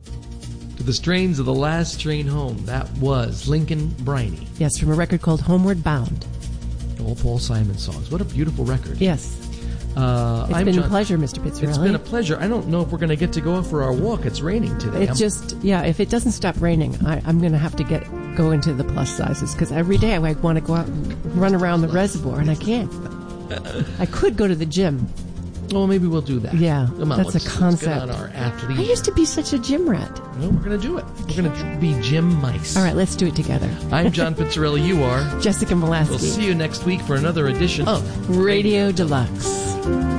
To the strains of The Last Train Home. That was Lincoln Briney. Yes, from a record called Homeward Bound. All Paul Simon songs. What a beautiful record. Yes. It's been a pleasure, Mr. Pizzarelli. It's been a pleasure. I don't know if we're going to get to go out for our walk. It's raining today. If it doesn't stop raining, I'm going to have to go into the plus sizes, because every day I want to go out and run around the reservoir, and I can't. I could go to the gym. Well, maybe we'll do that. Yeah, come on, that's a concept. Let's get on our athlete. I used to be such a gym rat. Well, we're going to do it. We're going to be gym mice. All right, let's do it together. I'm John Pizzarelli. You are Jessica Molaski. We'll see you next week for another edition of Radio Deluxe.